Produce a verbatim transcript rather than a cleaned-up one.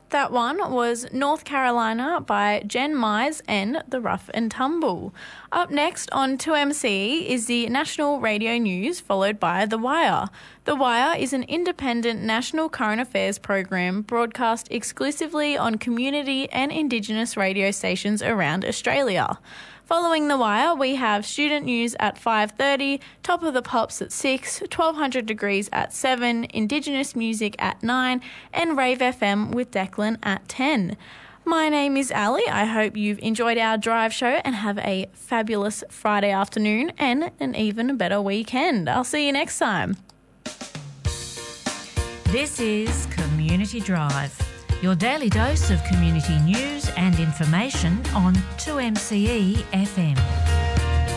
That one was North Carolina by Jen Mize and The Rough and Tumble. Up next on two M C E is the National Radio News, followed by The Wire. The Wire is an independent national current affairs program broadcast exclusively on community and Indigenous radio stations around Australia. Following The Wire, we have student news at five thirty, Top of the Pops at six, twelve hundred Degrees at seven, Indigenous music at nine, and Rave F M with Declan at ten. My name is Ali. I hope you've enjoyed our drive show and have a fabulous Friday afternoon and an even better weekend. I'll see you next time. This is Community Drive, your daily dose of community news and information on two M C E F M.